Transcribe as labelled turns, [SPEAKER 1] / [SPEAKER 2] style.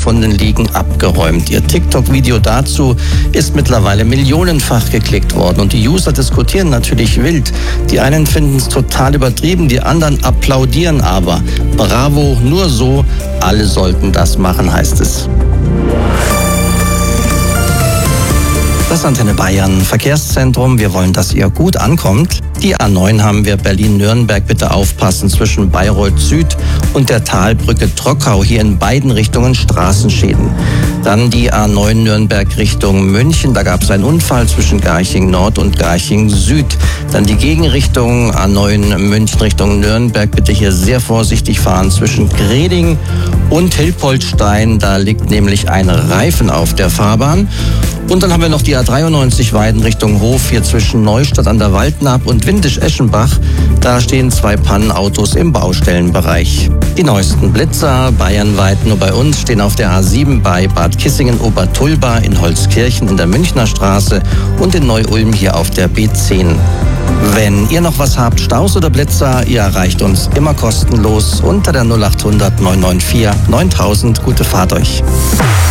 [SPEAKER 1] gefunden liegen, abgeräumt. Ihr TikTok-Video dazu ist mittlerweile millionenfach geklickt worden und die User diskutieren natürlich wild. Die einen finden es total übertrieben, die anderen applaudieren aber. Bravo, nur so, alle sollten das machen, heißt es. Das Antenne Bayern Verkehrszentrum. Wir wollen, dass ihr gut ankommt. Die A9 haben wir Berlin-Nürnberg. Bitte aufpassen zwischen Bayreuth Süd und der Talbrücke Trockau. Hier in beiden Richtungen Straßenschäden. Dann die A9 Nürnberg Richtung München. Da gab es einen Unfall zwischen Garching Nord und Garching Süd. Dann die Gegenrichtung A9 München Richtung Nürnberg. Bitte hier sehr vorsichtig fahren zwischen Greding und Hilpoltstein. Da liegt nämlich ein Reifen auf der Fahrbahn. Und dann haben wir noch die A93 Weiden Richtung Hof, hier zwischen Neustadt an der Waldnaab und Windisch-Eschenbach. Da stehen 2 Pannenautos im Baustellenbereich. Die neuesten Blitzer bayernweit nur bei uns stehen auf der A7 bei Bad Kissingen-Obertulba, in Holzkirchen in der Münchner Straße und in Neu-Ulm hier auf der B10. Wenn ihr noch was habt, Staus oder Blitzer, ihr erreicht uns immer kostenlos unter der 0800 994 9000. Gute Fahrt euch.